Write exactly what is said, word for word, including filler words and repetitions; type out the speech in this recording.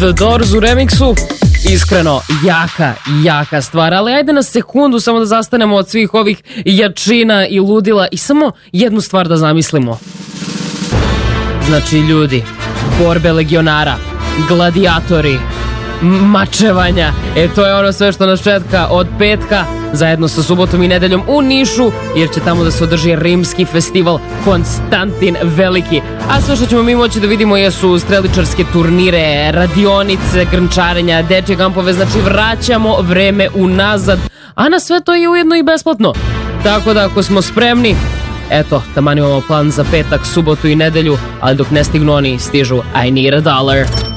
The Doors u remiksu. Iskreno, jaka, jaka stvar, ali ajde na sekundu samo da zastanemo od svih ovih jačina i ludila i samo jednu stvar da zamislimo. Znači, ljudi, borbe legionara, gladijatori, mačevanja, e to je ono sve što nas čeka od petka, zajedno sa subotom i nedeljom u Nišu, jer će tamo da se održi rimski festival Konstantin Veliki. A sve što ćemo mi moći da vidimo jesu streličarske turnire, radionice, grnčarenja, dečje kampove, znači vraćamo vreme unazad, a na sve to je ujedno i besplatno. Tako da ako smo spremni, eto, taman imamo plan za petak, subotu i nedelju, ali dok ne stignu oni, stižu I Need a Dollar.